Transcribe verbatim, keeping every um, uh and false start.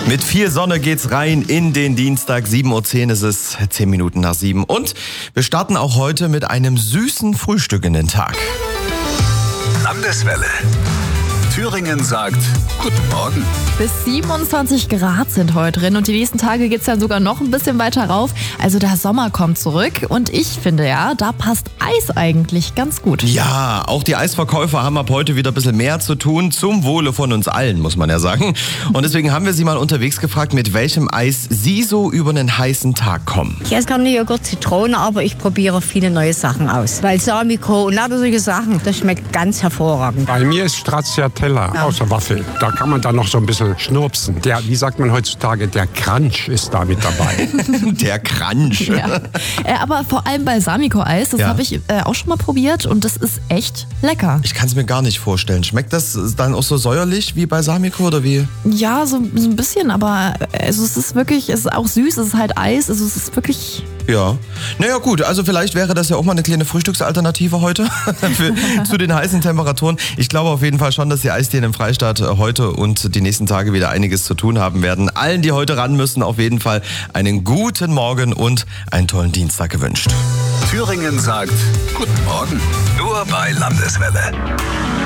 Mit viel Sonne geht's rein in den Dienstag. sieben Uhr zehn ist es, zehn Minuten nach sieben. Und wir starten auch heute mit einem süßen Frühstück in den Tag. Landeswelle. Thüringen sagt Guten Morgen. Bis siebenundzwanzig Grad sind heute drin und die nächsten Tage geht's dann sogar noch ein bisschen weiter rauf. Also der Sommer kommt zurück und ich finde ja, da passt Eis eigentlich ganz gut. Ja, auch die Eisverkäufer haben ab heute wieder ein bisschen mehr zu tun, zum Wohle von uns allen, muss man ja sagen. Und deswegen haben wir sie mal unterwegs gefragt, mit welchem Eis sie so über einen heißen Tag kommen. Ich esse gerne Joghurt, Zitrone, aber ich probiere viele neue Sachen aus. Balsamico und lauter solche Sachen, das schmeckt ganz hervorragend. Bei mir ist Stracciatella aus der Waffel. Da kann man dann noch so ein bisschen schnurpsen. Der, wie sagt man heutzutage, der Crunch ist da mit dabei. Der Crunch. Ja. Äh, aber vor allem Balsamico-Eis, das Ja. habe ich äh, auch schon mal probiert und das ist echt lecker. Ich kann es mir gar nicht vorstellen. Schmeckt das dann auch so säuerlich wie Balsamico oder wie? Ja, so, so ein bisschen, aber also es ist wirklich, es ist auch süß, es ist halt Eis, also es ist wirklich... Ja. Naja gut, also vielleicht wäre das ja auch mal eine kleine Frühstücksalternative heute für, zu den heißen Temperaturen. Ich glaube auf jeden Fall schon, dass die Eisdielen im Freistaat heute und die nächsten Tage wieder einiges zu tun haben werden. Allen, die heute ran müssen, auf jeden Fall einen guten Morgen und einen tollen Dienstag gewünscht. Thüringen sagt Guten Morgen. Nur bei Landeswelle.